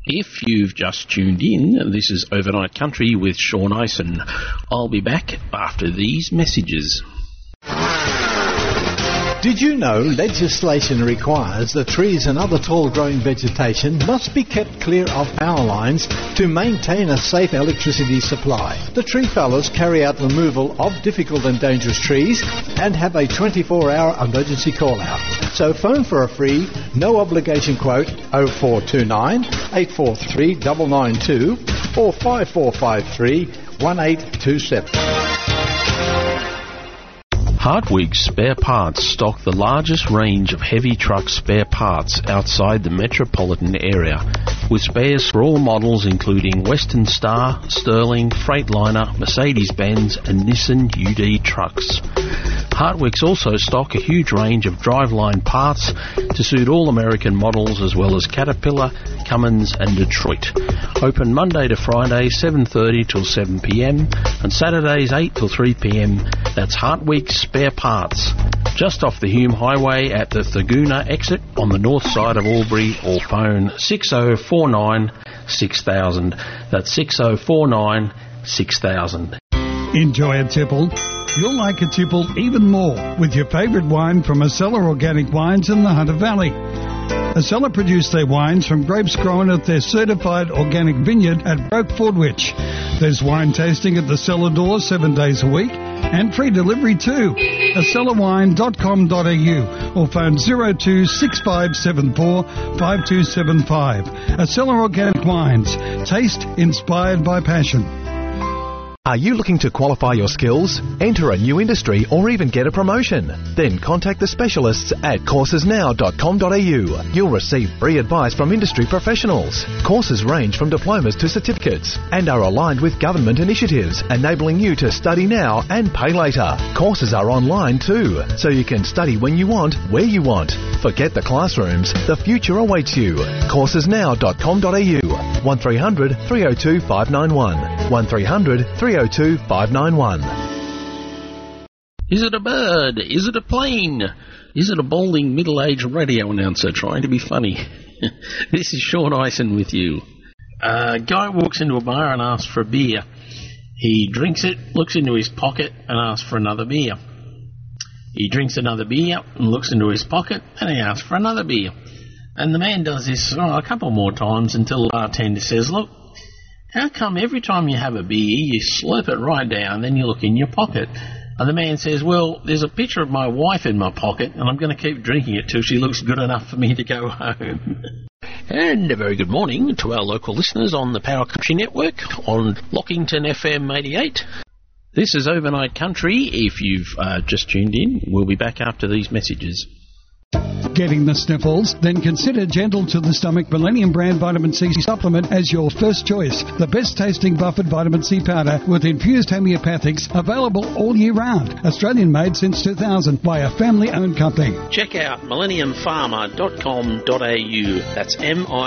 If you've just tuned in, this is Overnight Country with Sean Ison. I'll be back after these messages. Did you know legislation requires that trees and other tall-growing vegetation must be kept clear of power lines to maintain a safe electricity supply? The tree fellows carry out removal of difficult and dangerous trees and have a 24-hour emergency call-out. So phone for a free, no-obligation quote 0429 843 992 or 5453 1827. Hartwig Spare Parts stock the largest range of heavy truck spare parts outside the metropolitan area, with spares for all models including Western Star, Sterling, Freightliner, Mercedes-Benz and Nissan UD trucks. Hartwigs also stock a huge range of driveline parts to suit all American models as well as Caterpillar, Cummins and Detroit. Open Monday to Friday 7:30 till 7 p.m. and Saturdays 8 till 3 p.m. That's Hartwig Spare Parts, just off the Hume Highway at the Thurgoona exit on the north side of Albury, or phone 6049 6000. That's 6049 6000. Enjoy a tipple? You'll like a tipple even more with your favourite wine from Acela Organic Wines in the Hunter Valley. Acela produce their wines from grapes grown at their certified organic vineyard at Broke Fordwich. There's wine tasting at the cellar door 7 days a week and free delivery too. acelawine.com.au or phone 026574 5275. Acela Organic Wines. Taste inspired by passion. Are you looking to qualify your skills, enter a new industry or even get a promotion? Then contact the specialists at coursesnow.com.au. You'll receive free advice from industry professionals. Courses range from diplomas to certificates and are aligned with government initiatives, enabling you to study now and pay later. Courses are online too, so you can study when you want, where you want. Forget the classrooms, the future awaits you. coursesnow.com.au 1300 302 591 1300 302 591. Is it a bird? Is it a plane? Is it a balding middle-aged radio announcer trying to be funny? This is Sean Ison with you. A guy walks into a bar and asks for a beer. He drinks it, looks into his pocket and asks for another beer. He drinks another beer and looks into his pocket and he asks for another beer. And the man does this a couple more times until the bartender says, "Look, how come every time you have a beer, you slurp it right down, then you look in your pocket?" And the man says, "Well, there's a picture of my wife in my pocket, and I'm going to keep drinking it till she looks good enough for me to go home." And a very good morning to our local listeners on the Power Country Network on Lockington FM 88. This is Overnight Country. If you've just tuned in, we'll be back after these messages. Getting the sniffles? Then consider Gentle to the Stomach Millennium Brand Vitamin C Supplement as your first choice. The best tasting buffered vitamin C powder with infused homeopathics, available all year round. Australian made since 2000 by a family owned company. Check out millenniumpharma.com.au. That's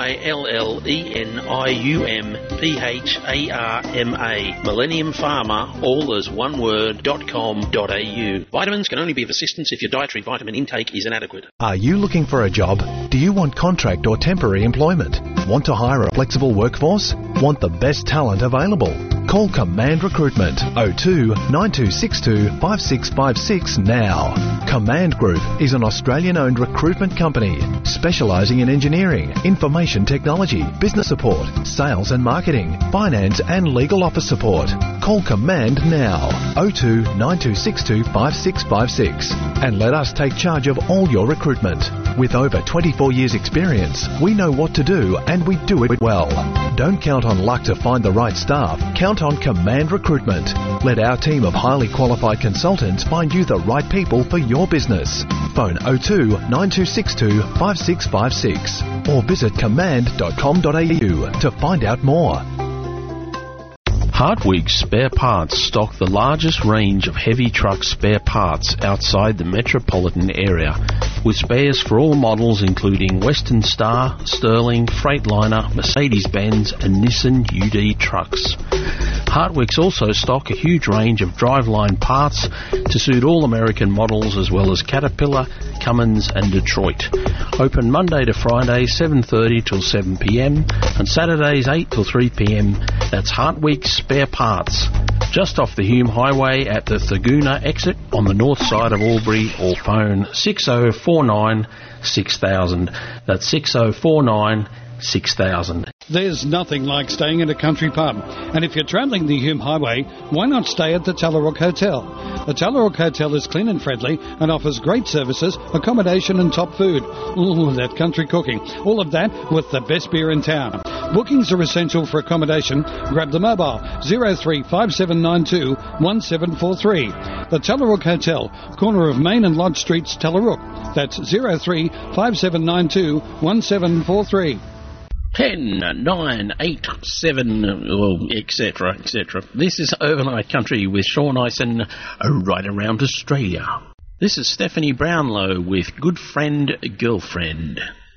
MILLENIUMPHARMA. Millennium Pharma, all as one word, .com.au. Vitamins can only be of assistance if your dietary vitamin intake is inadequate. Are you looking for a job? Do you want contract or temporary employment? Want to hire a flexible workforce? Want the best talent available? Call Command Recruitment 02 9262 5656 now. Command Group is an Australian-owned recruitment company specialising in engineering, information technology, business support, sales and marketing, finance and legal office support. Call Command now 02 9262 5656 and let us take charge of all your recruitment. With over 24 years experience, we know what to do and we do it well. Don't count on luck to find the right staff. Count on Command Recruitment. Let our team of highly qualified consultants find you the right people for your business. Phone 02 9262 5656 or visit command.com.au to find out more. Hartwig Spare Parts stock the largest range of heavy truck spare parts outside the metropolitan area, with spares for all models including Western Star, Sterling, Freightliner, Mercedes-Benz and Nissan UD trucks. Hartwick's also stock a huge range of driveline parts to suit all American models, as well as Caterpillar, Cummins and Detroit. Open Monday to Friday 7:30 till 7 p.m. and Saturdays 8 till 3 p.m. That's Hartwick's Spare Parts, just off the Hume Highway at the Thurgoona exit on the north side of Albury, or phone 6049 6000. That's 6049 6000. There's nothing like staying at a country pub. And if you're travelling the Hume Highway, why not stay at the Tallarook Hotel? The Tallarook Hotel is clean and friendly and offers great services, accommodation and top food. Ooh, that country cooking. All of that with the best beer in town. Bookings are essential for accommodation. Grab the mobile 035792 1743. The Tallarook Hotel, corner of Main and Lodge Streets, Tallarook. That's 035792 1743. 10, 9, 8, 7, etc., etc. This is Overnight Country with Sean Ison, right around Australia. This is Stephanie Brownlow with Good Friend, Girlfriend.